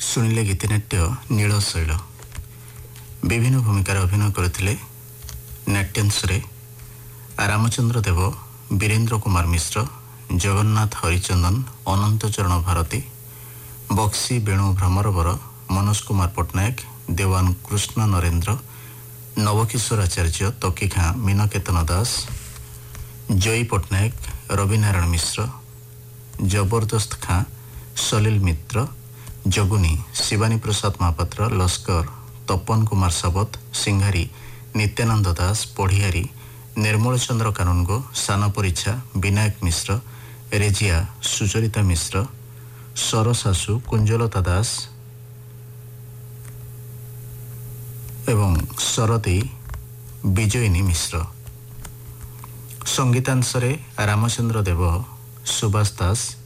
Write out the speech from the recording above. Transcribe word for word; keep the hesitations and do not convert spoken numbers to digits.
ଶୁଣିଲେ ଗୀତିନାଟ୍ୟ ନୀଳଶୈଳ। ବିଭିନ୍ନ ଭୂମିକାରେ ଅଭିନୟ କରିଥିଲେ। ନାଟ୍ୟାଂଶରେ ରାମଚନ୍ଦ୍ର ଦେବ, ବୀରେନ୍ଦ୍ର କୁମାର ମିଶ୍ର, ଜଗନ୍ନାଥ ହରିଚନ୍ଦନ, ଅନନ୍ତ ଚରଣ ଭାରତୀ, ବକ୍ସି ବେଣୁ ଭ୍ରମରବର, ମନୋଜ କୁମାର ପଟ୍ଟନାୟକ, ଦେୱାନ କୃଷ୍ଣ ନରେନ୍ଦ୍ର, ନବକିଶୋର ଆଚାର୍ଯ୍ୟ, ତକିଖାଁ ମୀନକେତନ ଦାସ, ଜୟୀ ପଟ୍ଟନାୟକ, ରବିନାରାୟଣ ମିଶ୍ର, ଜବରଦସ୍ତ ଖାଁ, ସଲିଲ ମିତ୍ର, ଜଗୁନି ଶିବାନୀ ପ୍ରସାଦ ମହାପାତ୍ର, ଲସ୍କର ତପନ କୁମାର ସାବତ, ସିଂହାରୀ ନିତ୍ୟାନନ୍ଦ ଦାସ, ପଢ଼ିଆରୀ ନିର୍ମଳ ଚନ୍ଦ୍ର କାନୁନଗୋ, ସାନ ପରୀକ୍ଷା ବିନାୟକ ମିଶ୍ର, ରେଜିଆ ସୁଚରିତା ମିଶ୍ର, ସରଶାଶୁ କୁଞ୍ଜଲତା ଦାସ ଏବଂ ଶରଦେଇ ବିଜୟିନୀ ମିଶ୍ର। ସଙ୍ଗୀତାଂଶରେ ରାମଚନ୍ଦ୍ର ଦେବ, ସୁବାସ ଦାସ,